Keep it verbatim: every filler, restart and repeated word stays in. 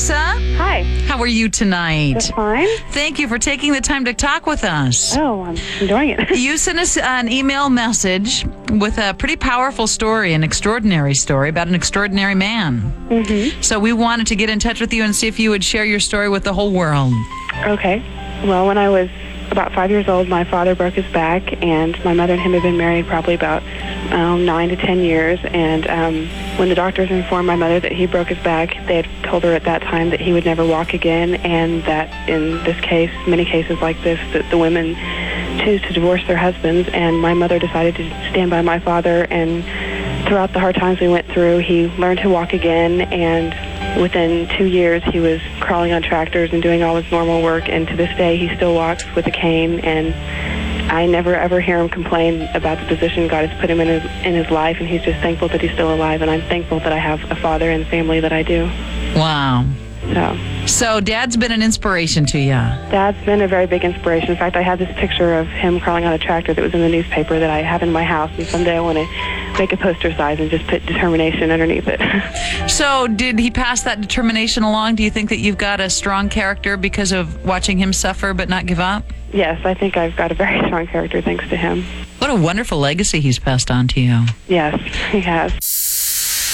Lisa. Hi. How are you tonight? That's fine. Thank you for taking the time to talk with us. Oh, I'm enjoying it. You sent us an email message with a pretty powerful story, an extraordinary story about an extraordinary man. Mm-hmm. So we wanted to get in touch with you and see if you would share your story with the whole world. Okay. Well, when I was about five years old, my father broke his back, and my mother and him had been married probably about um, nine to ten years. And um, when the doctors informed my mother that he broke his back, they had told her at that time that he would never walk again, and that in this case, many cases like this, that the women choose to divorce their husbands. And my mother decided to stand by my father, and throughout the hard times we went through, he learned to walk again, and within two years, he was crawling on tractors and doing all his normal work, and to this day, he still walks with a cane, and I never ever hear him complain about the position God has put him in his, in his life, and he's just thankful that he's still alive, and I'm thankful that I have a father and family that I do. Wow. So, So Dad's been an inspiration to you. Dad's been a very big inspiration. In fact, I have this picture of him crawling on a tractor that was in the newspaper that I have in my house, and someday I want to make a poster size and just put determination underneath it. So did he pass that determination along? Do you think that you've got a strong character because of watching him suffer but not give up? Yes, I think I've got a very strong character thanks to him. What a wonderful legacy he's passed on to you. Yes, he has.